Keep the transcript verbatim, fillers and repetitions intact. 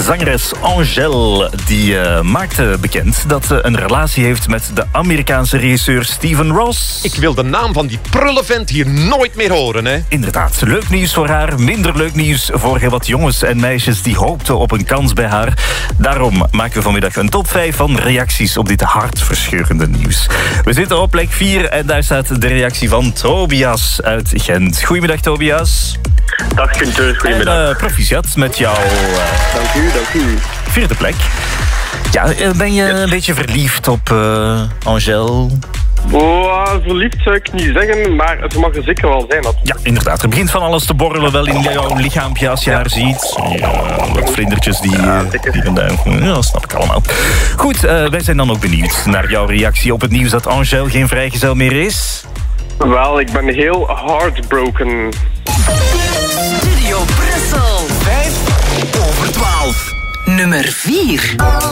Zangeres Angèle die uh, maakte bekend dat ze een relatie heeft met de Amerikaanse regisseur Steven Ross. Ik wil de naam van die prullenvent hier nooit meer horen, hè? Inderdaad, leuk nieuws voor haar, minder leuk nieuws voor heel wat jongens en meisjes die hoopten op een kans bij haar. Daarom maken we vanmiddag een top vijf van reacties op dit hartverscheurende nieuws. We zitten op plek vier en daar staat de reactie van Tobias uit Gent. Goedemiddag, Tobias. Dag Gunther, goedemiddag. En, uh, proficiat met jouw uh, dank u, dank u. vierde plek. Ja, ben je een beetje verliefd op uh, Angèle? Oh, verliefd zou ik niet zeggen, maar ze mag er zeker wel zijn. Ja, inderdaad. Er begint van alles te borrelen wel in jouw lichaampje als je ja. haar ziet. Ja, wat vlindertjes die... Ja, die en ja, dat snap ik allemaal. Goed, uh, wij zijn dan ook benieuwd naar jouw reactie op het nieuws dat Angèle geen vrijgezel meer is. Wel, ik ben heel heartbroken. Studio Brussel. vijf over twaalf. Nummer vier.